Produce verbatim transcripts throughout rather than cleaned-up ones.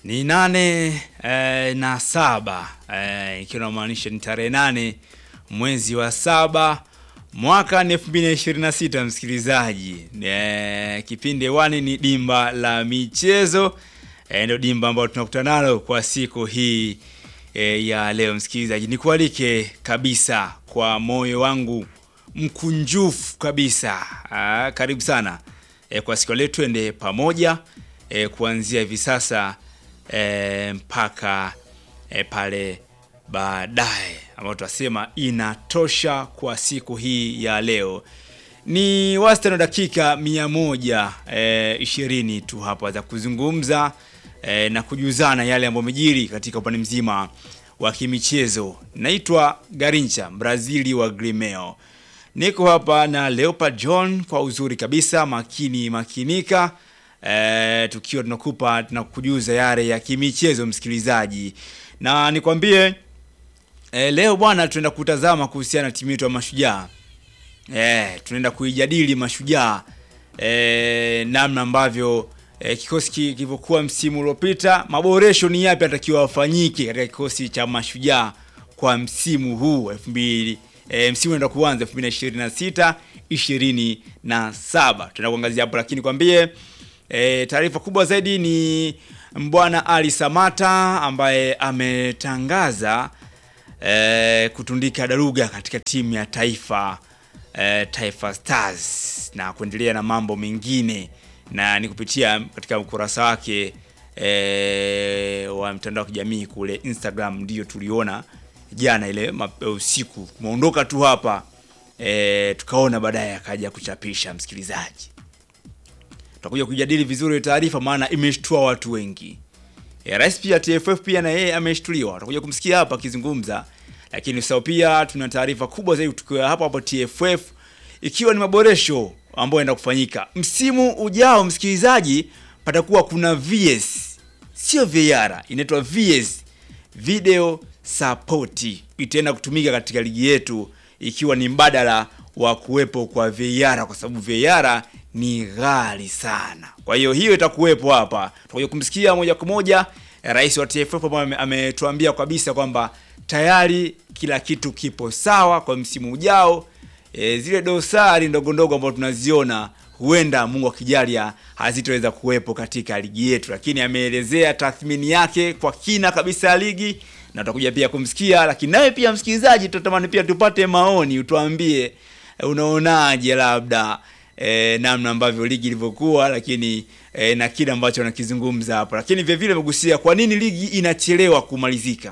Ni nane eh, na saba eh, ikiwa inamaanisha ni tarehe nane mwezi wa saba mwaka elfu mbili na ishirini na sita. Msikilizaji, eh, kipindi wani ni dimba la michezo, eh, ndio dimba ambalo tunakutana nalo kwa siku hii eh, ya leo. Msikilizaji, nikualike kabisa kwa moyo wangu mkunjufu kabisa, ah, karibu sana eh, kwa siku leo, twende pamoja eh, kuanzia hivi sasa E, mpaka e, pale baadaye ambao tutasema inatosha kwa siku hii ya leo. Ni wastani dakika mia moja e, ishirini tu hapa za kuzungumza e, na kujuzana yale ambayo yamejiri katika upande mzima wa kimichezo. Naitwa Garincha, Brazili wa Grimeo. Niko hapa na Leopard John kwa uzuri kabisa, makini makinika. E, tukiwa tunakupa tunakujuza yale ya kimichezo msikilizaji. Na nikwambie e, leo bwana tunaenda kutazama kuhusiana na timu yetu ya Mashujaa. Eh, tunaenda kuijadili Mashujaa, e, namna ambavyo e, kikosi kilivyokuwa msimu uliopita, maboresho ni yapi yatakiwa yafanyike katika kikosi cha Mashujaa kwa msimu huu elfu mbili e, msimu unaenda kuanza elfu mbili na ishirini na sita ishirini na saba. Tunaenda kuangazia hapo, lakini kwambie E, taarifa kubwa zaidi ni Mbwana Ali Samata ambaye ametangaza e, kutundika daruga katika timu ya taifa e, Taifa Stars na kuendelea na mambo mengine, na ni kupitia katika ukurasa wake e, wa mtandao wa kijamii kule Instagram. Ndio tuliona jana ile usiku, kumeondoka tu hapa e, tukaona baadaye akaja kuchapisha. Msikilizaji, tutakuja kujadili vizuri taarifa, maana imeshtua watu wengi. E, Rais pia T F F pia na yeye ameshtuliwa. Tutakuja kumsikia hapa akizungumza, lakini sasa pia tuna taarifa kubwa zaidi tukiwa hapa hapo T F F, ikiwa ni maboresho ambayo yanaenda kufanyika msimu ujao. Msikilizaji, patakuwa kuna V S, sio V R, inaitwa V S, video support, itaenda kutumika katika ligi yetu, ikiwa ni mbadala wa kuwepo kwa V R, kwa sababu V R ni ghali sana. Kwa hiyo hiyo itakuwepo hapa. Tutakuja kumsikia moja kwa moja Rais wa T F F ametuambia kabisa kwamba tayari kila kitu kipo sawa kwa msimu ujao. E, zile dosari ndogo ndogo ambazo tunaziona huenda Mungu akijalia hazitoweza kuwepo katika ligi yetu, lakini ameelezea tathmini yake kwa kina kabisa ya ligi, na tutakuja pia kumsikia. Lakini nawe pia msikilizaji, tutamani pia tupate maoni, utuambie unaonaje labda E, namna ambavyo ligi ilivyokuwa, lakini e, na kile ambacho anakizungumza hapa. Lakini vile vile amegusia kwa nini ligi inachelewa kumalizika.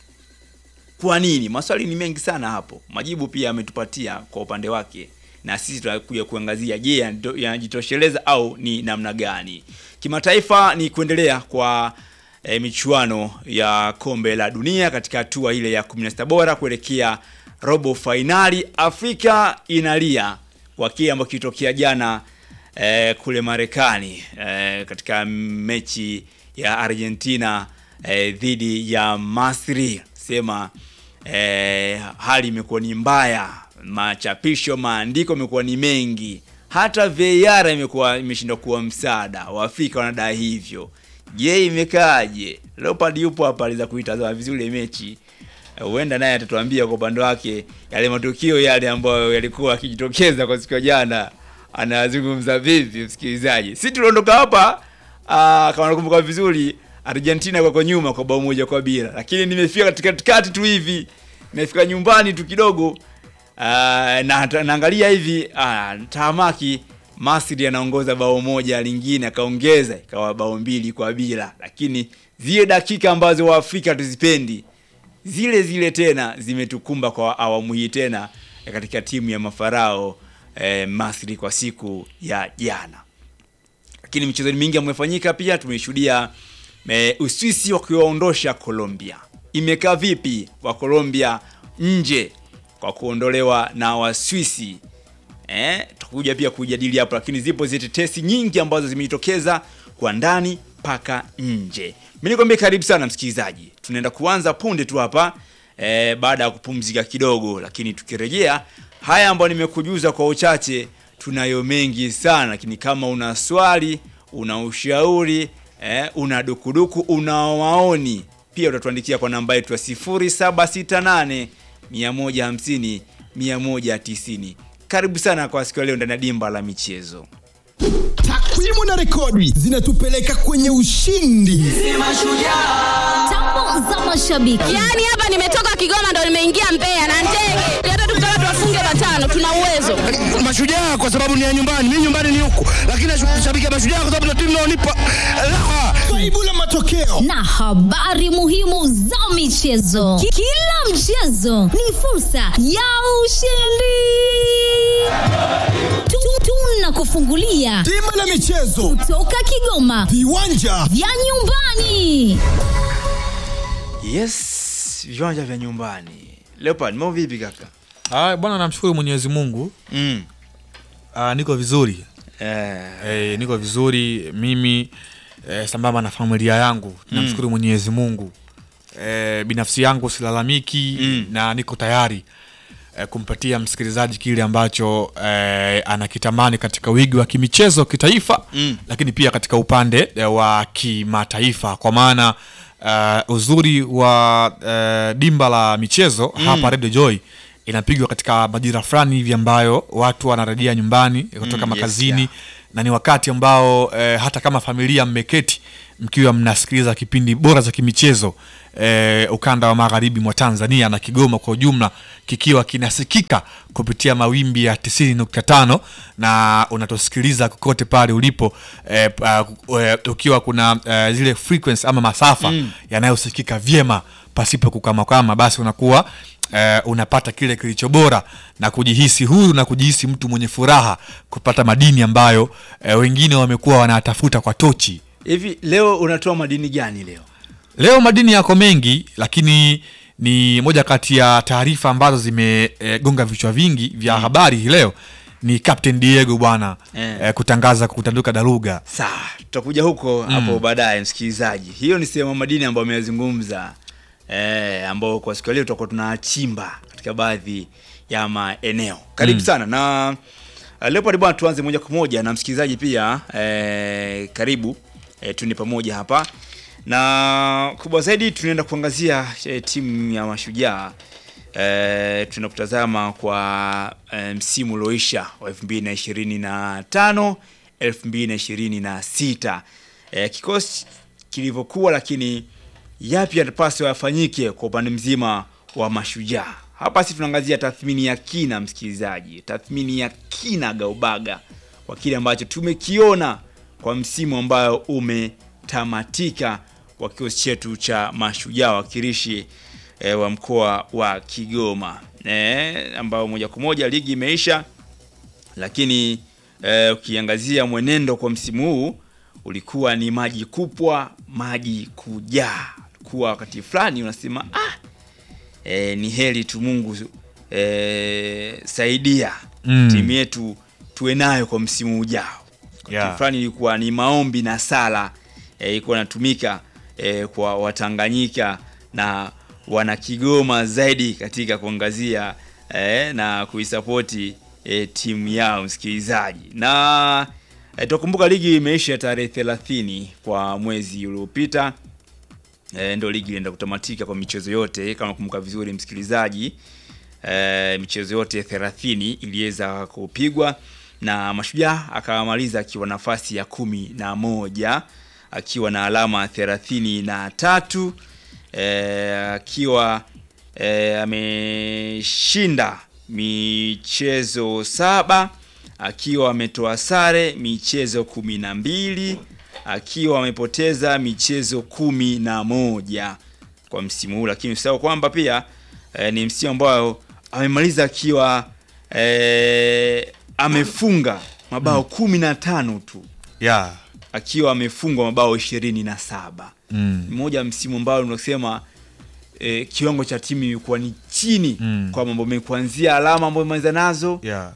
Kwa nini? Maswali ni mengi sana hapo. Majibu pia ametupatia kwa upande wake, na sisi tutakuja kuangazia, je, yanajitosheleza au ni namna gani. Kimataifa ni kuendelea kwa e, michuano ya kombe la dunia katika hatua ile ya kumi na sita bora kuelekea robo finali. Afrika inalia kwa kile ambacho kilitokea jana eh, kule Marekani eh, katika mechi ya Argentina eh, dhidi ya Misri. Sema eh, hali imekuwa ni mbaya, machapisho, maandiko imekuwa ni mengi, hata V R imekuwa imeshindwa kuwa msaada. Waafrika wanadai hivyo. Je, imekaaje? Leopard yupo hapa aliza kuitazama vizuri mechi. Huenda naye atatuambia kwa upande wake yale matukio yale ambayo yalikuwa yakijitokeza kwa siku ya jana anazungumza vipi. Msikilizaji, sisi tuliondoka hapa ah, kama nakumbuka vizuri, Argentina kwa kwa nyuma kwa bao moja kwa bila, lakini nimefika katika katikati tu hivi, nimefika nyumbani tu kidogo ah, na naangalia hivi ah, tamaki Misri anaongoza bao moja, lingine akaongeza ikawa bao mbili kwa bila. Lakini zile dakika ambazo Waafrika tuzipendi, zile zile tena zimetukumba kwa awamu hii tena katika timu ya mafarao eh, Misri kwa siku ya jana. Lakini michezo mingi imefanyika pia. Tumeshuhudia eh, Uswisi wakiwaondosha Colombia. Imekaa vipi wa Colombia nje kwa kuondolewa na Waswisi? Eh, tutakuja pia kujadili hapo, lakini zipo zile tetesi nyingi ambazo zimetokeza kwa ndani paka nje. Mimi nikwambie karibu sana msikilizaji. Tunaenda kuanza punde tu hapa e, baada ya kupumzika kidogo, lakini tukirejea haya ambayo nimekujuza kwa uchache, tunayo mengi sana. Lakini kama una swali, una ushauri, eh, una dukuduku, una maoni, pia utatuandikia kwa namba yetu ya sifuri saba sita nane mia moja hamsini mia moja tisini. Karibu sana kwa siku leo ndani ya Dimba la Michezo. Takwimu na rekodi zinatupeleka kwenye ushindi. Tambo za mashabiki. Yaani hapa nimetoka Kigoma ndo nimeingia Mbeya na ndege. Hata tukitaka tuwafunge matano tuna uwezo. Mashujaa kwa sababu ni ya nyumbani, mimi nyumbani ni huko. Lakini nashabikia Mashujaa kwa sababu ndio timu inaonipa raha. Kaibu la matokeo na habari muhimu za michezo. Ki- Kila mchezo ni fursa ya ushindi. Tu- Tunakufungulia Dimba la Michezo kutoka Kigoma, viwanja vya nyumbani. Yes, viwanja vya nyumbani. Leopard, mambo vipi kaka? Ah, bwana namshukuru Mwenyezi Mungu. Mm. Ah, niko vizuri. Eh, Eh, niko vizuri mimi eh, sambamba na familia yangu. Namshukuru Mwenyezi Mungu. Eh, binafsi yangu silalamiki Mm. na niko tayari eh, kumpatia msikilizaji kile ambacho eh, anakitamani katika wigi wa kimichezo kitaifa, Mm. lakini pia katika upande eh, wa kimataifa, kwa maana uh, uzuri wa uh, Dimba la Michezo mm. hapa Radio Joy inapigwa katika majira fulani hivi ambayo watu wanarejea nyumbani kutoka Mm, makazini, yes, na ni wakati ambao eh, hata kama familia mmeketi mkiwa mnasikiliza kipindi bora za kimichezo eh, ukanda wa magharibi mwa Tanzania na Kigoma kwa ujumla kikiwa kinasikika kupitia mawimbi ya tisini nukta tano na unatosikiliza kokote pale ulipo eh, uh, ukiwa kuna uh, zile frequency ama masafa mm. yanayosikika vyema pasipo kukamakama, basi unakuwa Uh, unapata kile kilicho bora na kujihisi huru na kujihisi mtu mwenye furaha kupata madini ambayo uh, wengine wamekuwa wanatafuta kwa tochi. hivi leo unatoa madini gani leo? Leo madini yako mengi, lakini ni moja kati ya taarifa ambazo zimegonga e, vichwa vingi vya mm. habari hii leo ni Captain Diego bwana eh. e, kutangaza kutanduka daruga. Sawa, tutakuja huko mm. hapo baadaye msikilizaji. Hiyo ni sehemu madini ambayo ameyazungumza eh, ambao kwa siku leo tutakuwa tunachimba katika baadhi ya maeneo. Karibu mm. sana na uh, leo bwana, tuanze moja kwa moja na msikilizaji pia eh, karibu eh, tuende pamoja hapa. Na kubwa zaidi tunaenda kuangazia eh, timu ya Mashujaa. Eh, tunakutazama kwa eh, msimu ulioisha wa elfu mbili na ishirini na tano elfu mbili na ishirini na sita. Eh, kikosi kilivyokuwa, lakini yapi yanapaswa yafanyike kwa upande mzima wa Mashujaa. Hapa sisi tunaangazia tathmini ya kina msikilizaji, tathmini ya kina gaubaga kwa kile ambacho tumekiona kwa msimu ambao umetamatika wa kikosi chetu cha Mashujaa wakilishi e, wa mkoa wa Kigoma e, ambao moja kwa moja ligi imeisha, lakini e, ukiangazia mwenendo kwa msimu huu ulikuwa ni maji kupwa maji kujaa. Kwa wakati fulani unasema ah e, ni heri tu Mungu e, saidia mm. timu yetu tuwe nayo kwa msimu ujao. Yeah. Fulani ilikuwa ni maombi na sala e, ilikuwa inatumika e, kwa Watanganyika na wana Kigoma zaidi katika kuangazia e, na kuisapoti e, timu yao msikilizaji. Na e, tukumbuka ligi imeisha tarehe thelathini kwa mwezi uliopita. E, ndio ligi ilienda kutamatika kwa michezo yote kama kumbuka vizuri msikilizaji. E, michezo yote thelathini iliweza kupigwa na Mashujaa akamaliza akiwa nafasi ya kumi na moja akiwa na alama thelathini na tatu, e, akiwa e, ameshinda michezo saba, akiwa ametoa sare michezo kumi na mbili, akiwa amepoteza michezo kumi na moja kwa msimu huu. Lakini usahau kwamba pia e, ni msimu ambao amemaliza akiwa e, amefunga mabao mm. kumi na tano tu. Yeah. Akiwa amefungwa mabao ishirini na saba. Mm. Mmoja msimu ambao unasema e, kiwango cha timu ilikuwa ni chini mm. kwa mambo mengi, kuanzia alama ambazo imeanza nazo. Yeah.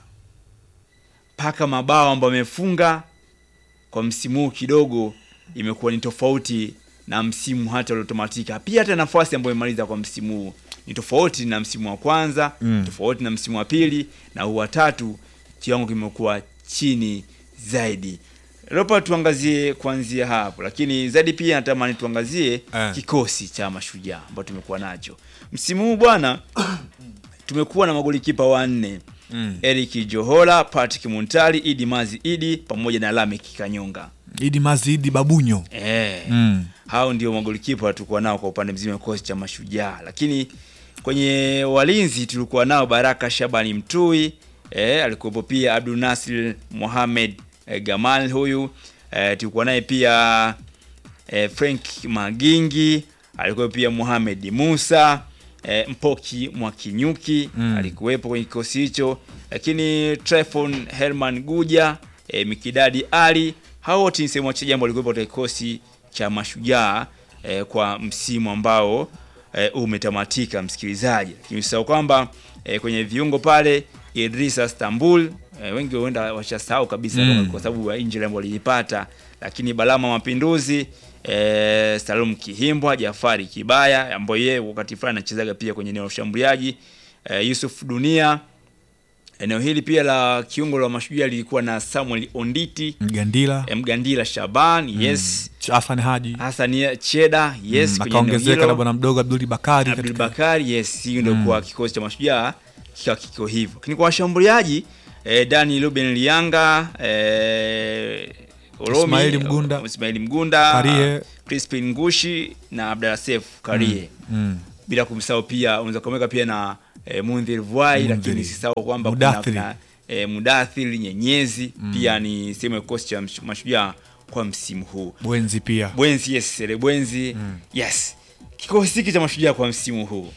Paka mabao ambayo amefunga kwa msimu huu kidogo imekuwa ni tofauti na msimu hata uliotomatika. Pia hata nafasi ambayo imemaliza kwa msimu huu ni tofauti na msimu wa kwanza, mm. tofauti na msimu wa pili na huu wa tatu, kiwango kimekuwa chini zaidi. Leopard tuangazie kuanzia hapo, lakini zaidi pia natamani tuangazie eh. kikosi cha Mashujaa ambao tumekuwa nacho msimu huu bwana. Tumekuwa na magolikipa wanne, mm. Eric Johola, Patrick Muntali, Idi Mazi Idi pamoja na Lamek Kanyonga. Idi Mazi Idi Babunyo. Eh. Mm. Hao ndio magolikipa tulikuwa nao kwa upande mzima wa kikosi cha Mashujaa, lakini kwenye walinzi tulikuwa nao Baraka Shabani Mtui, eh, alikuwepo pia Abdul Nasir Mohamed eh, Gamal huyu, eh, tulikuwa naye pia eh, Frank Magingi, alikuwepo pia Mohamed Musa, eh, Mpoki Mwakinyuki mm. alikuwepo kwenye kikosi hicho, lakini Trefon Herman Guja, eh, Mikidadi Ali, hao wote ni sehemu ya jambo walikuwepo katika kikosi cha Mashujaa eh, kwa msimu ambao eh, umetamatika msikilizaji. Lakini usahau kwamba eh, kwenye viungo pale Idrisa Istanbul, eh, wengi huenda washasahau kabisa mm. kwa sababu ya injury ambayo alipata, lakini Balama Mapinduzi, eh, Salum Kihimbwa, Jafari Kibaya ambaye yeye wakati fulani anachezaga pia kwenye eneo la ushambuliaji, eh, Yusuf Dunia. Eneo hili pia la kiungo la Mashujaa lilikuwa na Samuel Onditi, Mgandila, eh, Mgandila Shaban, yes, mm. Hassan Haji, Hassan Cheda, yes, mm. kwenye akaongezeka na bwana mdogo Abdul Bakari Abdul katika Bakari, yes, hiyo ndio mm. kwa kikosi cha Mashujaa kika kiko hivyo. Lakini kwa washambuliaji eh, Dani Ruben Lianga, eh, Oromi, Ismail Mgunda, Ismail Mgunda, Karie, Crispin Ngushi na Abdalla Seif Karie. Mm. Mm. Bila kumsahau pia unaweza kumweka pia na eh, Mundhir Vuai, lakini sisahau kwamba kuna, kuna eh, Mudathir Nyenyezi mm. pia ni sehemu ya kikosi cha Mashujaa kwa msimu huu. Bwenzi pia. Bwenzi, yes, ele Bwenzi. Mm. Yes. Kikosi hiki cha Mashujaa kwa msimu huu.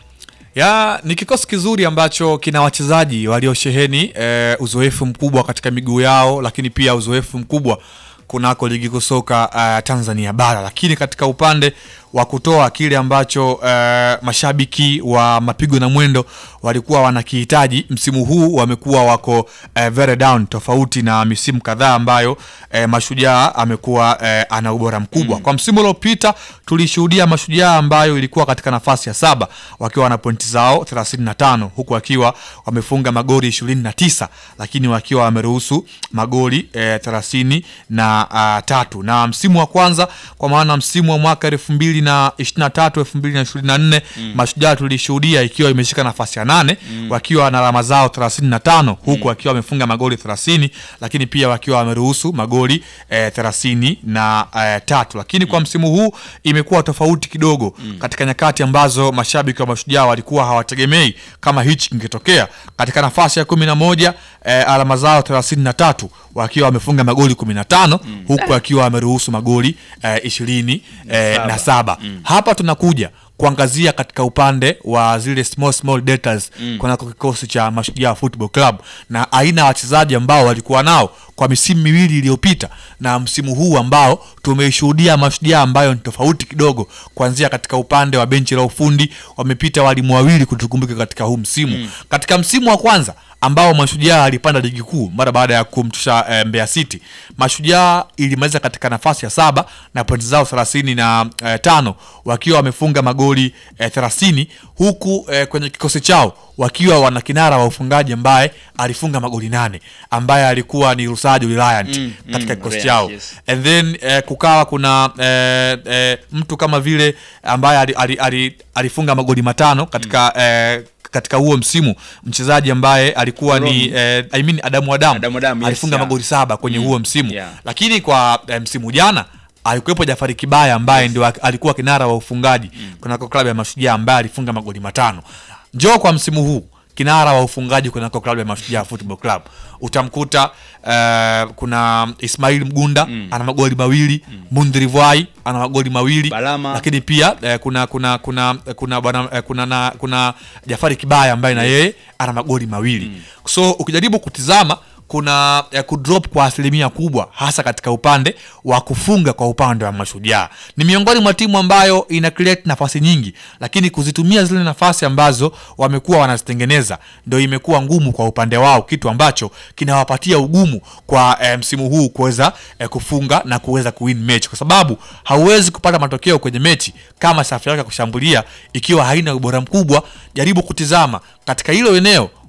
Ya, ni kikosi kizuri ambacho kina wachezaji waliosheheni e, uzoefu mkubwa katika miguu yao, lakini pia uzoefu mkubwa kunako ligi kusoka uh, Tanzania bara, lakini katika upande wa kutoa kile ambacho uh, mashabiki wa mapigo na mwendo walikuwa wanakihitaji msimu huu, wamekuwa wako uh, very down, tofauti na misimu kadhaa ambayo uh, Mashujaa amekuwa uh, ana ubora mkubwa. Mm. Kwa msimu uliopita tulishuhudia Mashujaa ambayo ilikuwa katika nafasi ya saba wakiwa na pointi zao thelathini na tano, huku wakiwa wamefunga magoli ishirini na tisa, lakini wakiwa wameruhusu magoli uh, thelathini na Uh, tatu. Na msimu wa kwanza, kwa maana msimu wa mwaka elfu mbili na ishirini na tatu elfu mbili na ishirini na nne, mm. Mashujaa tulishuhudia ikiwa imeshika nafasi ya nane, mm. wakiwa na alama zao thelathini na tano, huku mm. wakiwa wamefunga magoli thelathini, lakini pia wakiwa wameruhusu magoli eh, thelathini na tatu. Lakini mm. kwa msimu huu imekuwa tofauti kidogo, mm. katika nyakati ambazo mashabiki wa Mashujaa walikuwa hawategemei kama hichi kingetokea. Katika nafasi ya kumi na moja, eh, alama zao thelathini na tatu, wakiwa wamefunga magoli kumi na tano, mm. huku akiwa ameruhusu magoli uh, ishirini uh, na saba. Mm. Hapa tunakuja kuangazia katika upande wa zile small small details mm. kuna kikosi cha Mashujaa Football Club na aina ya wachezaji ambao walikuwa nao kwa misimu miwili iliyopita na msimu huu ambao tumeshuhudia Mashujaa ambayo ni tofauti kidogo. Kuanzia katika upande wa benchi la ufundi, wamepita walimu wawili kutukumbuka katika huu msimu. Mm. Katika msimu wa kwanza ambao Mashujaa alipanda ligi kuu mara baada ya kumtusha e, Mbeya City, Mashujaa ilimaliza katika nafasi ya saba na pointi zao thelathini na tano, wakiwa wamefunga magoli e, thelathini, huku e, kwenye kikosi chao wakiwa wana kinara wa ufungaji ambaye alifunga magoli nane, ambaye alikuwa ni Rusajo Reliant mm, katika mm, kikosi chao. Yes. And then e, kukawa kuna e, e, mtu kama vile ambaye alifunga ali, ali magoli matano katika mm. e, katika huo msimu, mchezaji ambaye alikuwa Romi. ni eh, I mean Adamu Adamu, Adamu Adamu yes, alifunga yeah. magoli saba kwenye mm. huo msimu. Yeah. Lakini kwa eh, msimu jana alikuwepo Jafari Kibaya ambaye yes. ndio alikuwa kinara wa ufungaji mm. kunako klabu ya Mashujaa ambaye alifunga magoli matano. Njoo kwa msimu huu kinara wa ufungaji kunako klabu ya Mashujaa Football Club, utamkuta uh, kuna Ismail Mgunda mm. ana magoli mawili, mm. Mundhir Vuai ana magoli mawili, Balama. Lakini pia uh, kuna kuna kuna kuna bwana uh, kuna na, kuna Jafari Kibaya ambaye yes. na yeye ana magoli mawili. Mm. So ukijaribu kutizama kuna ya kudrop kwa asilimia kubwa hasa katika upande wa kufunga kwa upande wa Mashujaa. Ni miongoni mwa timu ambayo ina create nafasi nyingi, lakini kuzitumia zile nafasi ambazo wamekuwa wanazitengeneza ndio imekuwa ngumu kwa upande wao, kitu ambacho kinawapatia ugumu kwa eh, msimu huu kuweza eh, kufunga na kuweza kuwin match, kwa sababu hauwezi kupata matokeo kwenye mechi kama safu yake kushambulia ikiwa haina ubora mkubwa. Jaribu kutizama katika hilo eneo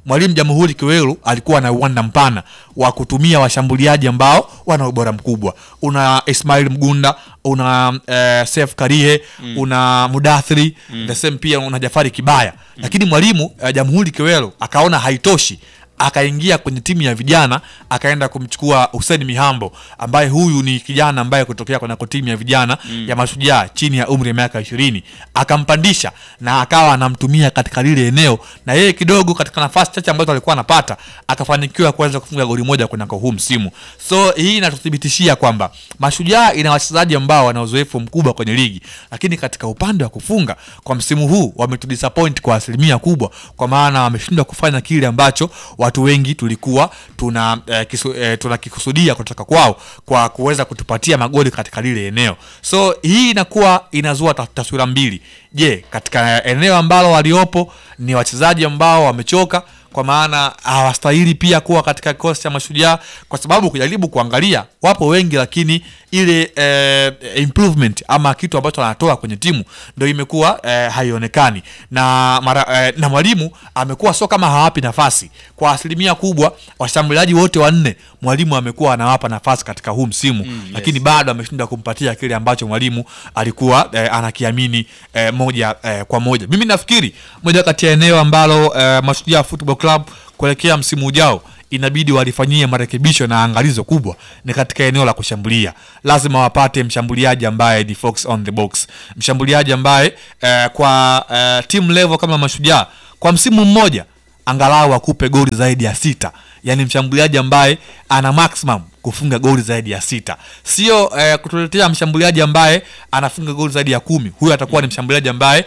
Mwalimu Jamhuri Kiwelu alikuwa na uwanda mpana wa kutumia washambuliaji ambao wana ubora mkubwa. Una Ismail Mgunda, una uh, Seif Karihe, mm. una Mudathiri, mm. the same pia una Jafari Kibaya. Mm. Lakini mwalimu uh, Jamhuri Kiwelu akaona haitoshi, akaingia kwenye timu ya vijana, akaenda kumchukua Hussein Mihambo ambaye huyu ni kijana ambaye kutokea kwenye timu ya vijana mm. ya Mashujaa chini ya umri ya miaka ishirini, akampandisha na akawa anamtumia katika lile eneo, na yeye kidogo katika nafasi chache ambazo alikuwa anapata akafanikiwa kuweza kufunga goli moja kwenye huu msimu. So hii inatuthibitishia kwamba Mashujaa ina wachezaji ambao wana uzoefu mkubwa kwenye ligi, lakini katika upande wa kufunga kwa msimu huu wametudisappoint kwa asilimia kubwa, kwa maana wameshindwa kufanya kile ambacho watu wengi tulikuwa tuna eh, kisu, eh, tunakikusudia kutoka kwao kwa kuweza kutupatia magoli katika lile eneo. So hii inakuwa inazua taswira mbili. Je, katika eneo ambalo waliopo ni wachezaji ambao wamechoka, kwa maana hawastahili pia kuwa katika kikosi cha Mashujaa, kwa sababu kujaribu kuangalia wapo wengi, lakini ile eh, improvement ama kitu ambacho anatoa kwenye timu ndio imekuwa eh, haionekani, na mara, eh, na mwalimu amekuwa sio kama hawapi nafasi. Kwa asilimia kubwa washambuliaji wote wanne mwalimu amekuwa anawapa nafasi katika huu msimu, mm, yes. Lakini bado ameshinda kumpatia kile ambacho mwalimu alikuwa eh, anakiamini eh, moja eh, kwa moja. Mimi nafikiri moja kati ya eneo ambalo eh, Mashujaa Football Club kuelekea msimu ujao inabidi walifanyie marekebisho na angalizo kubwa ni katika eneo la kushambulia. Lazima wapate mshambuliaji ambaye ni fox on the box, mshambuliaji ambaye eh, kwa eh, team level kama Mashujaa kwa msimu mmoja angalau akupe goli zaidi ya sita. Yani mshambuliaji ambaye ana maximum kufunga goli zaidi ya sita. Sio eh, kutuletea mshambuliaji ambaye anafunga goli zaidi ya kumi. Huyo atakuwa ni mshambuliaji ambaye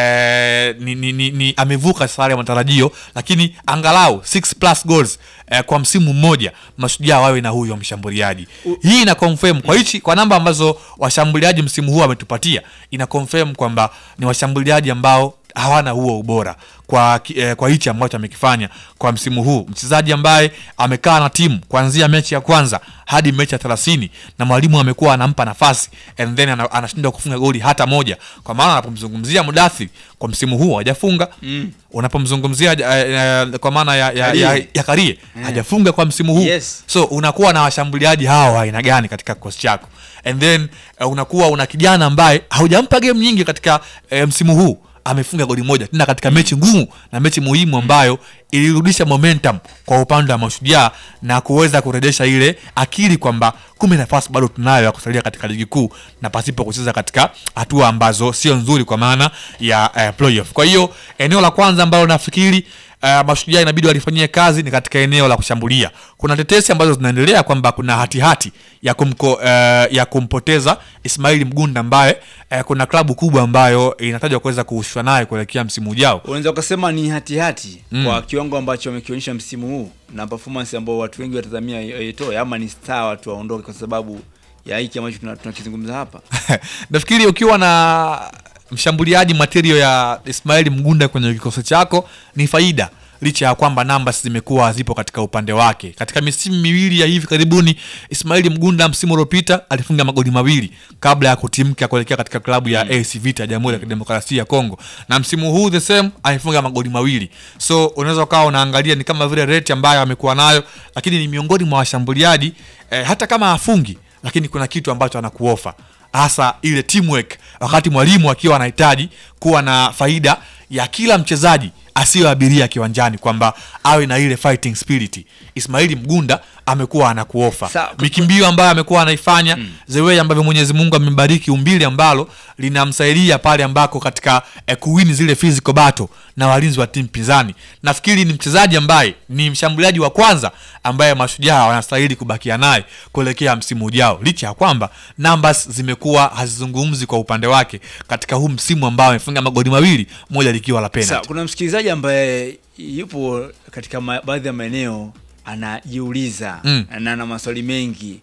eh, ni, ni, ni, ni amevuka sare ya matarajio, lakini angalau six plus goals eh, kwa msimu mmoja Mashujaa wawe na huyo mshambuliaji. Hii ina confirm kwa hichi kwa namba ambazo washambuliaji msimu huu wametupatia, ina confirm kwamba ni washambuliaji ambao hawana huo ubora kwa eh, kwa hichi ambacho amekifanya kwa msimu huu. Mchezaji ambaye amekaa na timu kuanzia mechi ya kwanza hadi mechi ya thelathini na mwalimu amekuwa anampa nafasi and then anashindwa kufunga goli hata moja. Kwa maana unapomzungumzia Mudathiri kwa msimu huu hajafunga, mm. unapomzungumzia uh, uh, kwa maana ya ya, ya, ya Karie mm. hajafunga kwa msimu huu, yes. So unakuwa na washambuliaji hawa aina gani katika kikosi chako, and then uh, unakuwa una kijana ambaye haujampa game nyingi katika uh, msimu huu, amefunga goli moja tena katika mechi ngumu na mechi muhimu ambayo ilirudisha momentum kwa upande wa Mashujaa na kuweza kurejesha ile akili kwamba kumbe nafasi bado tunayo ya kusalia katika ligi kuu na pasipo kucheza katika hatua ambazo sio nzuri kwa maana ya uh, playoff. Kwa hiyo eneo la kwanza ambalo nafikiri Uh, Mashujaa inabidi walifanyie kazi ni katika eneo la kushambulia. Kuna tetesi ambazo zinaendelea kwamba kuna hati hati ya kumko, uh, ya kumpoteza Ismail Mgunda ambaye uh, kuna klabu kubwa ambayo inatajwa kuweza kuhusishwa naye kuelekea msimu ujao. Unaweza kusema ni hati hati mm. kwa kiwango ambacho wamekionyesha msimu huu na performance ambayo watu wengi watazamia itoe, ama ni star watu waondoke kwa sababu ya hiki ambacho tunakizungumza hapa. Nafikiri ukiwa na mshambuliaji material ya Ismail Mgunda kwenye kikosi chako ni faida, licha ya kwamba numbers zimekuwa zipo katika upande wake. Katika misimu miwili ya hivi karibuni Ismail Mgunda msimu uliopita alifunga magoli mawili kabla ya kutimka kuelekea katika klabu ya mm. A S Vita ya Jamhuri ya Kidemokrasia ya Kongo, na msimu huu the same alifunga magoli mawili. So unaweza ukawa unaangalia ni kama vile rate ambayo amekuwa nayo, lakini ni miongoni mwa washambuliaji eh, hata kama afungi lakini kuna kitu ambacho anakuofa, hasa ile teamwork wakati mwalimu akiwa anahitaji kuwa na faida ya kila mchezaji asiyo abiria kiwanjani, kwamba awe na ile fighting spirit. Ismail Mgunda amekuwa anakuofa mikimbio ambayo amekuwa anaifanya, mm. the way ambavyo Mwenyezi Mungu amembariki umbile ambalo linamsaidia pale ambako katika eh, kuwin zile physical battle na walinzi wa timu pinzani. Nafikiri ni mchezaji ambaye ni mshambuliaji wa kwanza ambaye Mashujaa wanastahili kubakia naye kuelekea msimu ujao, licha ya kwamba numbers zimekuwa hazizungumzi kwa upande wake katika huu msimu ambao amefunga magoli mawili, moja likiwa la penalty. Kuna msikilizaji ambaye yupo katika baadhi ya maeneo anajiuliza mm. na ana maswali mengi.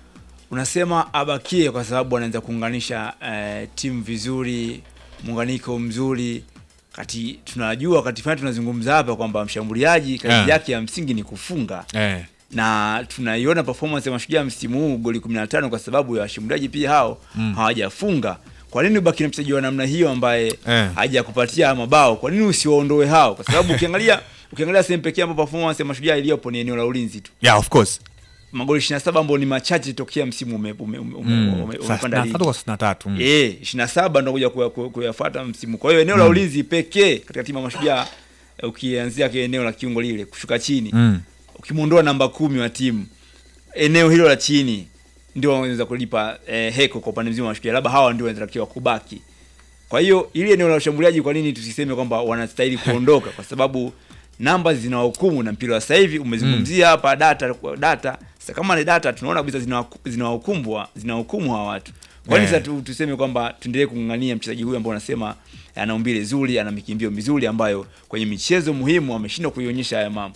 Unasema abakie kwa sababu anaanza kuunganisha uh, timu vizuri, muunganiko mzuri. Kati tunajua wakati fulani tunazungumza hapa kwamba mshambuliaji kazi yeah. yake ya msingi ni kufunga. Yeah. Na tunaiona performance ya Mashujaa msimu huu goli kumi na tano kwa sababu ya washambuliaji pia hao mm. hawajafunga. Kwa nini ubaki na mchezaji wa namna hiyo ambaye yeah. hajakupatia mabao? Kwa nini usiwaondoe hao? Kwa sababu ukiangalia ukiangalia sehemu pekee ambapo performance ya Mashujaa iliyopo ni eneo la ulinzi tu. Yeah, of course. Magoli ishirini na saba ambao ni machache tokea msimu ume ume umepanda ligi. sitini na tatu. Eh, ishirini na saba ndio kuja kuyafuata msimu. Kwa hiyo eneo la ulinzi pekee katika timu ya Mashujaa ukianzia kwa eneo la kiungo lile kushuka chini. Mm. Ukimuondoa namba kumi wa timu, eneo hilo la chini ndio wanaweza kulipa eh, heko kwa upande mzima wa Mashujaa. Labda hawa ndio wanatakiwa kubaki. Kwa hiyo ile eneo la ushambuliaji, kwa nini tusiseme kwamba wanastahili kuondoka? Kwa sababu namba zinawahukumu na mpira sasa hivi umezungumzia hapa mm. data data. Sasa kama ni data tunaona kabisa zinawahukumu zinawahukumu hawa watu. Kwa nini yeah. sasa tuseme kwamba tuendelee kungangania mchezaji huyu ambaye unasema ana umbile zuri, ana mikimbio mizuri ambayo kwenye michezo muhimu ameshindwa kuionyesha haya mambo.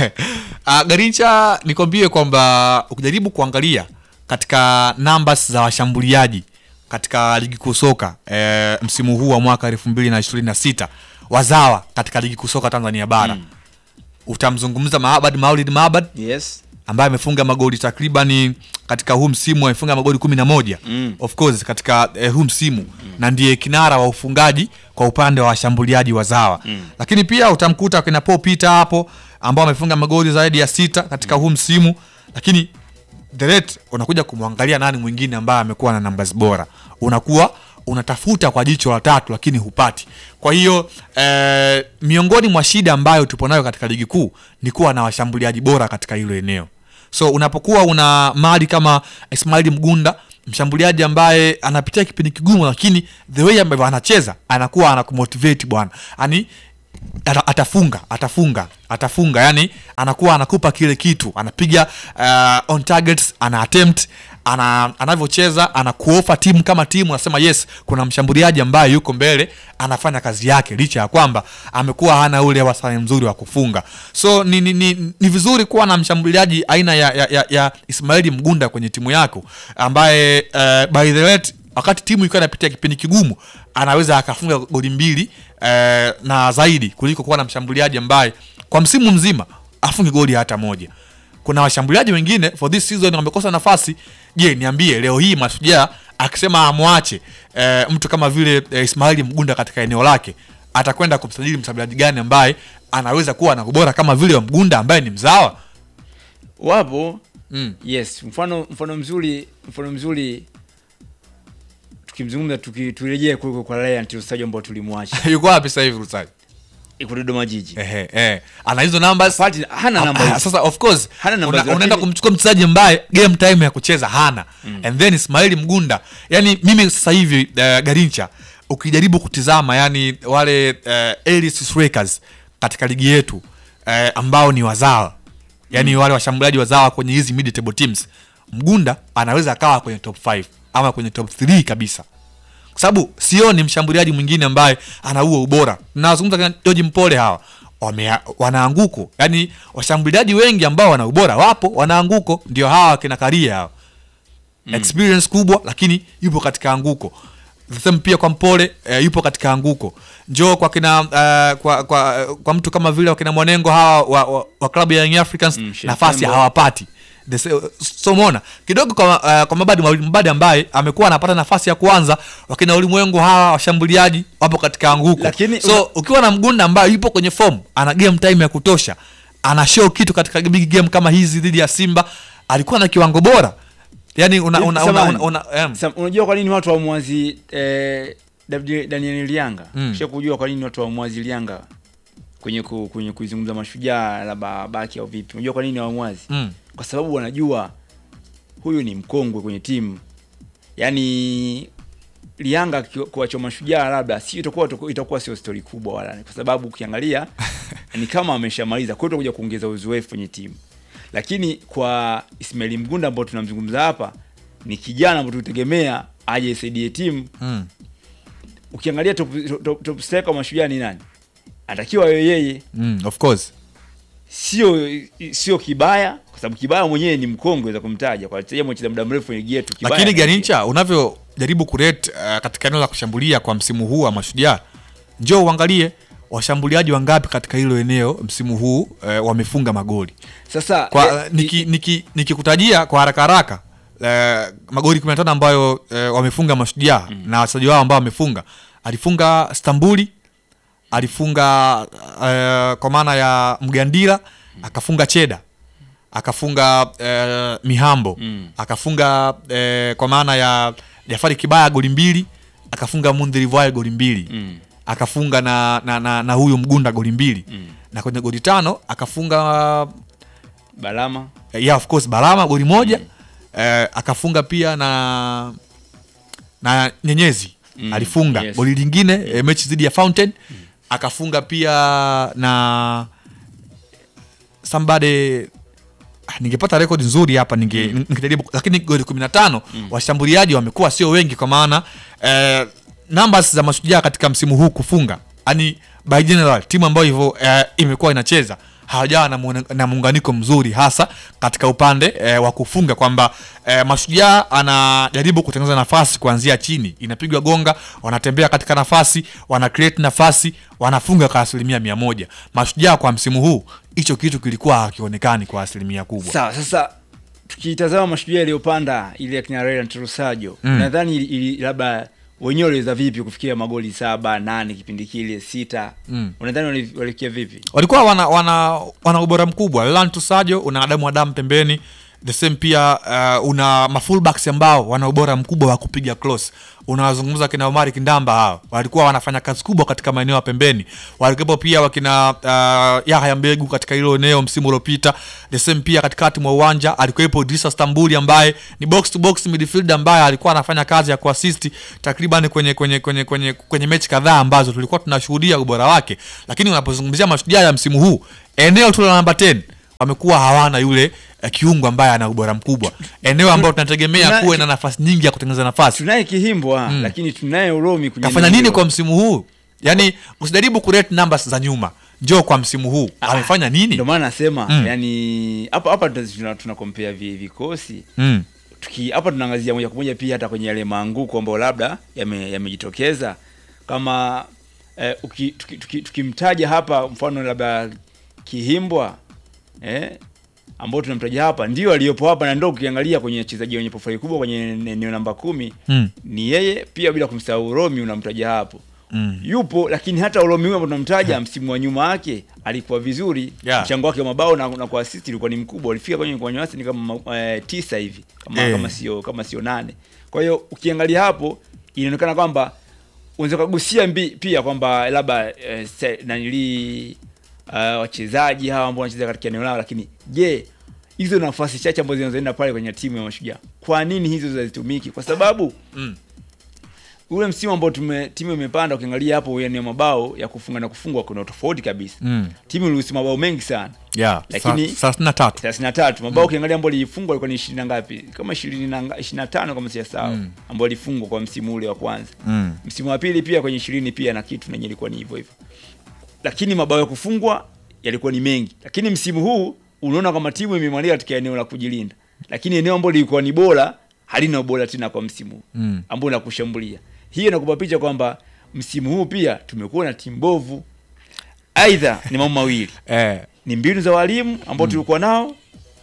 Ah, Garincha nikwambie kwamba ukijaribu kuangalia katika numbers za washambuliaji katika ligi kuu soka e, msimu huu wa mwaka elfu mbili na ishirini na sita wazawa katika ligi kuu soka Tanzania bara. Mm. Utamzungumza Maabad Maulid Maabad. Yes. Ambaye amefunga magoli takriban katika huu msimu amefunga magoli kumi na moja. Mm. Of course katika eh, huu msimu mm. na ndiye kinara wa ufungaji kwa upande wa washambuliaji wazawa. Mm. Lakini pia utamkuta kina Paul Peter hapo ambao amefunga magoli zaidi ya sita katika mm. huu msimu, lakini the rate unakuja kumwangalia nani mwingine ambaye amekuwa na numbers bora. Unakuwa unatafuta kwa jicho la tatu lakini hupati. Kwa hiyo eh, miongoni mwa shida ambayo tupo nayo katika ligi kuu ni kuwa na washambuliaji bora katika hilo eneo. So unapokuwa una mali kama Ismail Mgunda, mshambuliaji ambaye anapitia kipindi kigumu, lakini the way ambavyo anacheza anakuwa anakumotivate bwana. Yaani atafunga, atafunga, atafunga. Yani anakuwa anakupa kile kitu, anapiga uh, on targets, ana attempt, ana anavyocheza, anakuofa timu kama timu, anasema yes, kuna mshambuliaji ambaye yuko mbele anafanya kazi yake licha ya kwamba amekuwa hana ule wasani mzuri wa kufunga. So ni ni, ni, ni vizuri kuwa na mshambuliaji aina ya ya, ya, ya Ismail Mgunda kwenye timu yako ambaye uh, by the way wakati timu iko inapitia kipindi kigumu anaweza akafunga goli mbili eh, na zaidi kuliko kuwa na mshambuliaji ambaye kwa msimu mzima afunge goli hata moja. Kuna washambuliaji wengine for this season wamekosa nafasi. Je, niambie leo hii Mashujaa akisema amwache eh, mtu kama vile eh, Ismail Mgunda katika eneo lake, atakwenda kumsajili mshambuliaji gani ambaye anaweza kuwa na ubora kama vile wa Mgunda ambaye ni mzawa? Wapo. Mm. Yes, mfano mfano mzuri, mfano mzuri tukimzungumza tukirejea kwa kwa Ryan Rusaji ambao tulimwacha. Yuko wapi sasa hivi Rusaji? Iko Dodoma Jiji. Ehe eh. Ana hizo numbers? Fati hana numbers. Sasa of course hana numbers. Una, unaenda kumchukua mchezaji ambaye game time ya kucheza hana. Mm. And then Ismail Mgunda. Yani mimi sasa hivi uh, Garincha ukijaribu kutizama yani wale uh, elite strikers katika ligi yetu uh, ambao ni wazawa. Yani mm. wale washambuliaji wazawa kwenye hizi mid table teams, Mgunda anaweza akawa kwenye top five ama kwenye top three kabisa. Kwa sababu sioni mshambuliaji mwingine ambaye ana huo ubora. Nazungumza kama George Mpole hawa wame wanaanguko. Yaani washambuliaji wengi ambao wana ubora wapo wanaanguko, ndio hawa kina Karia hawa. Mm. Experience kubwa lakini yupo katika anguko. The same pia kwa Mpole eh, yupo katika anguko. Njoo kwa kina uh, kwa kwa kwa mtu kama vile wakina Mwanengo hawa wa, wa, wa klabu ya Young Africans, mm, nafasi hawapati. So mona kidogo kwa uh, kwa Mabadi Mabadi ambaye amekuwa anapata nafasi ya kwanza, wakina Ulimwengu hawa washambuliaji wapo katika anguko. Lakini, so una... ukiwa na Mgunda ambaye yupo kwenye form, ana game time ya kutosha, ana show kitu katika big game kama hizi dhidi ya Simba, alikuwa na kiwango bora. Yani una una una, una, una um. Sam, unajua kwa nini watu wa Mwazi eh, Daniel Lianga? Mm. Sio kujua kwa nini watu wa Mwazi Lianga kwenye ku, kwenye kuizungumza Mashujaa labda baki au vipi. Unajua kwa nini wa Mwazi? Mm. Kwa sababu wanajua huyu ni mkongwe kwenye timu. Yaani Lianga kuacha Mashujaa labda si itakuwa itakuwa sio story kubwa wala, kwa sababu ukiangalia ni kama ameshamaliza, kwa hiyo kuja kuongeza uzoefu kwenye timu. Lakini kwa Ismail Mgunda ambao tunamzungumza hapa ni kijana ambaye tutegemea aje isaidie timu. Mm. Ukiangalia top top, top striker wa Mashujaa ni nani? Atakiwa yeye. Mm, of course. Sio sio Kibaya, kwa sababu Kibaya mwenyewe ni mkongwe za kumtaja kwa sababu mchezaji muda mrefu kwenye ligi yetu. Kibaya, lakini Garincha unavyojaribu kurate uh, katika eneo la kushambulia kwa msimu huu wa Mashujaa, njoo uangalie washambuliaji wangapi katika hilo eneo msimu huu uh, wamefunga magoli. Sasa kwa uh, niki niki nikikutajia kwa haraka haraka uh, magoli kumi na tano ambayo uh, wamefunga Mashujaa, mm. na wachezaji wao ambao wamefunga, alifunga Stambuli, alifunga uh, kwa maana ya Mgandila, akafunga Cheda, akafunga uh, Mihambo, mm. akafunga uh, kwa maana ya Jafari Kibaya goli mbili, akafunga Mundhiri Vae goli mbili, mm. akafunga na, na, na, na huyu Mgunda goli mbili, mm. na kwenye goli tano akafunga Balama, uh, yeah of course Balama goli moja, mm. uh, akafunga pia na na Nyenyezi, mm. alifunga yes. goli lingine, mm. uh, mechi dhidi ya Fountain, mm. akafunga pia na somebody, ningepata rekodi nzuri hapa ninge mm. nikijaribu, lakini goli kumi na tano mm. washambuliaji wamekuwa sio wengi, kwa maana eh, numbers za Mashujaa katika msimu huu kufunga, yani by general timu ambayo hivyo eh, imekuwa inacheza hawajawa na, na muunganiko mzuri, hasa katika upande eh, wa kufunga, kwamba eh, Mashujaa anajaribu kutengeneza nafasi kuanzia chini, inapigwa gonga, wanatembea katika nafasi, wana create nafasi, wanafunga kwa asilimia mia moja. Mashujaa kwa msimu huu hicho kitu kilikuwa hakionekani kwa asilimia kubwa. Sawa, sasa tukitazama Mashujaa iliyopanda ile ya kina Raylan Trusajo, mm. nadhani ili labda wenyewe waliweza vipi kufikia magoli saba, nane kipindi kile sita? Mm. Unadhani walifikia vipi? Walikuwa wana wana wana ubora mkubwa. Raylan Trusajo una Adamu Adam pembeni. The same pia uh, una mafullbacks ambao wana ubora mkubwa wa kupiga cross. Unawazungumza kina Omari Kindamba, hao walikuwa wanafanya kazi kubwa katika maeneo ya pembeni. Walikuwa pia wakina uh, Yahya Mbegu katika hilo eneo msimu uliopita. The same pia katikati mwa uwanja alikuwepo Idrissa Stambuli ambaye ni box to box midfielder ambaye alikuwa anafanya kazi ya kuassist takriban kwenye kwenye kwenye kwenye kwenye mechi kadhaa ambazo tulikuwa tunashuhudia ubora wake. Lakini unapozungumzia Mashujaa ya msimu huu, eneo tu la namba kumi wamekuwa hawana yule uh, kiungo ambaye ana ubora mkubwa. Eneo ambalo tunategemea kuwe na nafasi nyingi ya kutengeneza nafasi. Tunaye Kihimbwa, mm. lakini tunaye Uromi kwenye. Kafanya nini kwa msimu huu? Yaani usijaribu kurate numbers za nyuma. Njoo kwa msimu huu. Ah, amefanya nini? Ndio maana nasema mm. yani hapa hapa tuna, tuna compare vikosi. Mm. Tuki hapa tunaangazia moja kwa moja pia hata kwenye yale maanguko ambayo labda yamejitokeza yame kama eh, tukimtaja tuki, tuki, tuki hapa mfano labda Kihimbwa eh ambao tunamtaja hapa ndio aliyopo hapa, na ndio ukiangalia kwenye wachezaji wenye profile kubwa kwenye eneo namba kumi mm. ni yeye pia, bila kumsahau Romi unamtaja hapo mm. yupo. Lakini hata Romi huyo tunamtaja msimu wa nyuma wake alikuwa vizuri, yeah. mchango wake wa mabao na, na kwa assist ilikuwa ni mkubwa, alifika kwenye kwa nyasi ni kama e, tisa hivi kama hey. kama sio kama sio nane. Kwa hiyo ukiangalia hapo inaonekana kwamba unaweza kugusia pia kwamba labda e, nanili Uh, wachezaji hawa ambao wanacheza katika eneo lao, lakini je, hizo nafasi chache ambazo zinazoenda pale kwenye timu ya Mashujaa, kwa nini hizo hazitumiki? Kwa sababu mm. ule msimu ambao tume timu imepanda, ukiangalia hapo yani mabao ya kufunga na kufungwa kuna tofauti kabisa. Mm. Timu iliruhusu mabao mengi sana. Yeah, lakini thelathini na tatu thelathini na tatu mabao mm. ukiangalia ambao ilifungwa ilikuwa ni ishirini na ngapi? Kama ishirini na tano kama si sawa, mm. ambao ilifungwa kwa msimu ule wa kwanza. Mm. Msimu wa pili pia kwenye ishirini pia na kitu na ilikuwa ni hivyo hivyo. Lakini mabao ya kufungwa yalikuwa ni mengi. Lakini msimu huu unaona kama timu imemaliza katika eneo la kujilinda, lakini eneo ambalo lilikuwa ni bora halina ubora tena kwa msimu mm. ambao la kushambulia. Hiyo inakupa picha kwamba msimu huu pia tumekuwa na timu bovu. Aidha ni mambo mawili eh. ni mbinu za walimu ambao mm. tulikuwa nao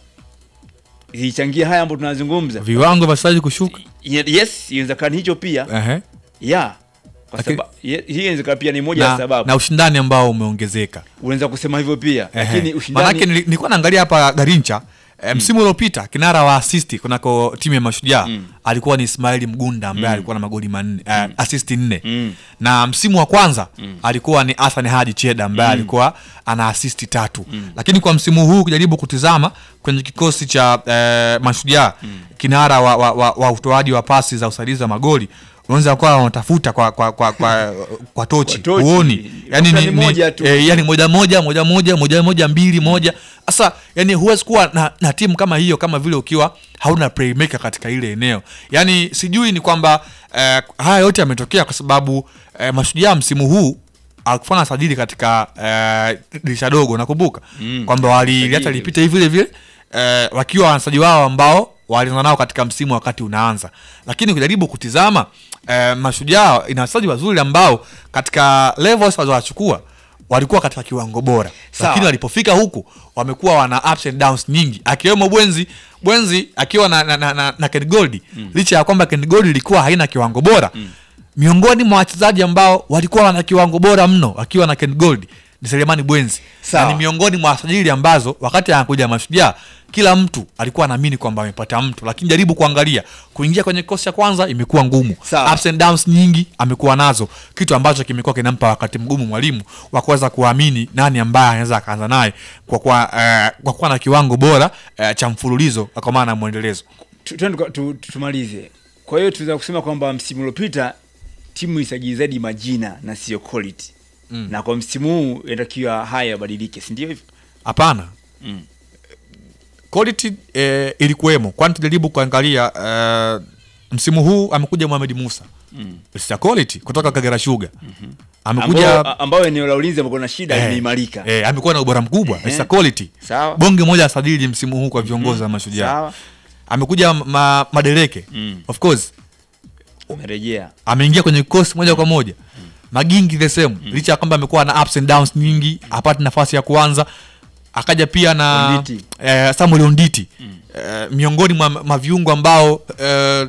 zilichangia haya ambao tunazungumza, viwango vya wachezaji kushuka. Yes, inawezekana hicho pia uh -huh. yeah. Kwa sababu hii inaweza pia ni moja ya sababu, na ushindani ambao umeongezeka, unaweza kusema hivyo pia. Lakini ushindani, maana yake nilikuwa naangalia hapa Garincha e, msimu mm. uliopita kinara wa assist kunako timu ya Mashujaa mm. alikuwa ni Ismail Mgunda ambaye mm. alikuwa na magoli manne mm. uh, assist nne mm. na msimu wa kwanza mm. alikuwa ni Hassan Haji Cheda ambaye mm. alikuwa ana assist tatu mm. lakini kwa msimu huu kujaribu kutizama kwenye kikosi cha uh, Mashujaa mm. kinara wa, wa, wa, wa utoaji wa pasi za usaidizi wa magoli unaweza kwa wanatafuta kwa kwa kwa kwa, kwa tochi uone, yani ni, ni moja tu eh, yani moja moja moja moja moja moja mbili moja. Sasa yani huwezi kuwa na, na timu kama hiyo kama vile ukiwa hauna playmaker katika ile eneo. Yani sijui ni kwamba eh, haya yote yametokea kwa sababu eh, Mashujaa msimu huu alifanya sajili katika eh, dirisha dogo, nakumbuka mm, kwamba wali hata lipita hivi vile vile eh, wakiwa wanasajili wao ambao walianza nao katika msimu wakati unaanza. Lakini ukijaribu kutizama eh, Mashujaa ina wachezaji wazuri ambao katika levels walizowachukua walikuwa katika kiwango bora. Sao. Lakini walipofika huku wamekuwa wana ups and downs nyingi. Akiwemo Bwenzi, Bwenzi akiwa na na, na, na Ken Gold, mm. licha ya kwamba Ken Gold ilikuwa haina kiwango bora. Mm. miongoni mwa wachezaji ambao walikuwa wana kiwango bora mno akiwa na Ken Gold ni Selemani Bwenzi. Na ni miongoni mwa sajili ambazo wakati anakuja Mashujaa kila mtu alikuwa anaamini kwamba amepata mtu, lakini jaribu kuangalia kuingia kwenye kikosi cha kwanza imekuwa ngumu. Sawa. Ups and downs nyingi amekuwa nazo, kitu ambacho kimekuwa kinampa wakati mgumu mwalimu wa kuweza kuamini nani ambaye anaweza kaanza naye kwa kwa uh, kwa kuwa na kiwango bora uh, cha mfululizo kwa maana muendelezo. Twende tumalize. Kwa hiyo tunaweza kusema kwamba msimu uliopita timu isajili zaidi majina na sio quality. Mm. Na kwa msimu huu inatakiwa haya badilike, si ndio hivyo? Hapana. Mm. Quality eh, ilikuwemo. Kwani tujaribu kuangalia eh, msimu huu amekuja Mohamed Musa. Mm. It's a quality kutoka Kagera Sugar. Mm-hmm. Amekuja ambao ambao eneo la ulinzi ambao kuna shida eh, imeimarika. Eh, amekuwa na ubora mkubwa. Eh, It's a quality. Sawa. Bonge moja sadili msimu huu kwa viongozi mm-hmm. wa Mashujaa. Sawa. Amekuja ma, Madeleke. Mm. Of course. Amerejea. Ameingia kwenye kikosi moja kwa moja. Mm. Magingi the same. Mm. Licha kwamba amekuwa na ups and downs nyingi, hapati nafasi ya kuanza. Akaja pia na eh, Samuel Onditi. Mm. Eh, miongoni mwa maviungo ambao eh,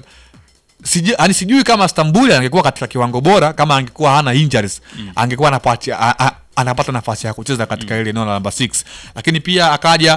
sijui yani sijui kama Stambuli angekuwa katika kiwango bora kama angekuwa hana injuries. Mm. Angekuwa anapata a, a, anapata nafasi ya kucheza katika mm. ile eneo la namba six. Lakini pia akaja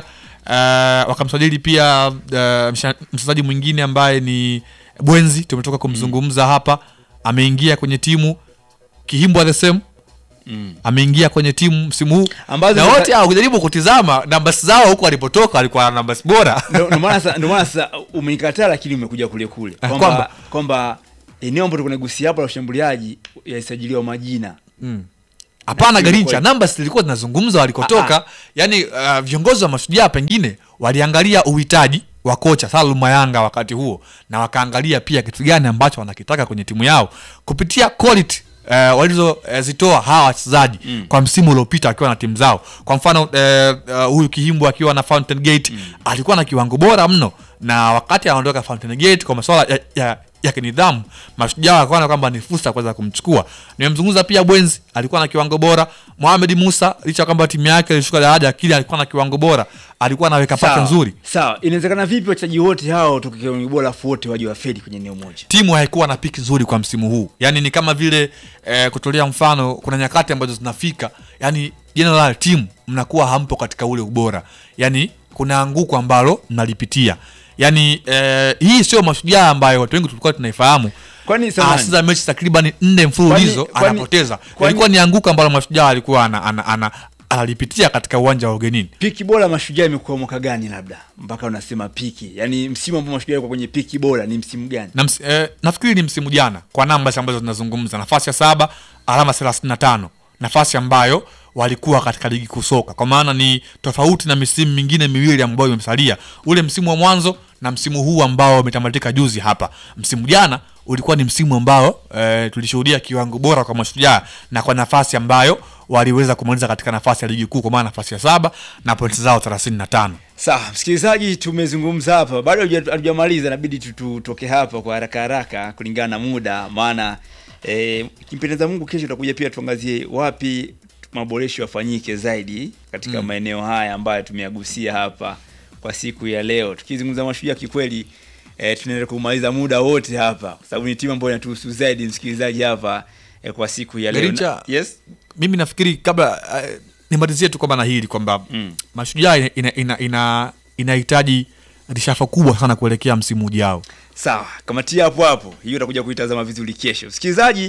uh, wakamsajili pia uh, mchezaji mwingine ambaye ni Bwenzi, tumetoka kumzungumza mm. hapa. Ameingia kwenye timu Kihimbwa the same. Mm. Ameingia kwenye timu msimu huu ambazo na wote hao kujaribu kutizama numbers zao huko alipotoka alikuwa na numbers bora. Ndio maana sasa ndio maana sasa umenikataa, lakini umekuja kule kule kwamba kwamba eneo ambalo tunagusia hapo la ushambuliaji yasajiliwa majina. Mm. Hapana Garincha, numbers zilikuwa zinazungumza walikotoka. Yaani uh, viongozi wa Mashujaa pengine waliangalia uhitaji wa kocha Salum Mayanga wakati huo na wakaangalia pia kitu gani ambacho wanakitaka kwenye timu yao kupitia quality Uh, walizo uh, zitoa hawa wachezaji mm. kwa msimu uliopita akiwa na timu zao. Kwa mfano uh, uh, huyu Kihimbu akiwa na Fountain Gate mm. alikuwa na kiwango bora mno, na wakati anaondoka Fountain Gate kwa masuala ya, ya, ya kinidhamu Mashujaa akaona kwamba ni fursa kuweza kumchukua. Nimemzungumza pia Bwenzi, alikuwa na kiwango bora. Mohamed Musa licha kwamba timu yake ilishuka daraja, kile alikuwa na kiwango bora, alikuwa anaweka paka nzuri. Sawa, inawezekana vipi wachezaji wote hao tokea kiwango bora wote waje wafedi kwenye eneo moja? Timu haikuwa na piki nzuri kwa msimu huu. Yaani ni kama vile eh, kutolea mfano kuna nyakati ambazo zinafika, yani general team mnakuwa hampo katika ule ubora. Yaani kuna anguko ambalo mnalipitia. Yaani eh, hii sio Mashujaa ambayo watu wengi tulikuwa tunaifahamu. Kwani samani sasa mechi takriban nne mfululizo anapoteza. Ilikuwa ni anguko ambalo Mashujaa alikuwa ana, ana, ana analipitia katika uwanja wa ugenini. Piki bora Mashujaa imekuwa mwaka gani labda mpaka unasema piki? Yaani msimu ambao Mashujaa yuko kwenye piki bora ni msimu gani? Na ms, eh, nafikiri ni msimu jana kwa namba ambazo tunazungumza. Nafasi ya saba, alama thelathini na tano. Nafasi ambayo walikuwa katika ligi kusoka. Kwa maana ni tofauti na misimu mingine miwili ambayo imemsalia. Ule msimu wa mwanzo na msimu huu ambao umetamatika juzi hapa. Msimu jana ulikuwa ni msimu ambao e, tulishuhudia kiwango bora kwa Mashujaa na kwa nafasi ambayo waliweza kumaliza katika nafasi ya ligi kuu kwa maana nafasi ya saba na pointi zao thelathini na tano. Sawa, msikilizaji, tumezungumza hapa. Bado hatujamaliza, inabidi tutoke hapa kwa haraka haraka kulingana na muda, maana eh kimpendeza Mungu kesho tutakuja pia tuangazie wapi maboresho yafanyike zaidi katika mm. maeneo haya ambayo tumeyagusia hapa kwa siku ya leo. Tukizungumza Mashujaa kikweli eh tunaendelea kumaliza muda wote hapa kwa sababu ni timu ambayo inatuhusu zaidi msikilizaji hapa eh, kwa siku ya leo. Na, yes. Mimi nafikiri kabla uh, nimalizie tu kwamba na hili kwamba mm. Mashujaa ina ina ina inahitaji rishafa kubwa sana kuelekea msimu ujao. Sawa, kamatia hapo hapo. Hiyo utakuja kuitazama vizuri kesho. Msikilizaji,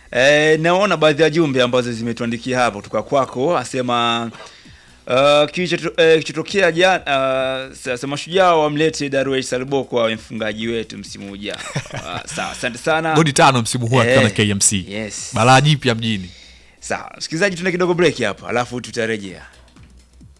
eh naona baadhi ya jumbe ambazo zimetuandikia hapo kutoka kwako, asema Uh, kichotokea uh, jana uh, sasa Mashujaa wamlete Darwesh Salboko wa mfungaji wetu msimu ujao. Uh, sawa, asante sana. Goli tano msimu huu kama K M C. Yes. Balaa jipya mjini. Sawa, msikilizaji, tuna kidogo break hapa alafu tutarejea.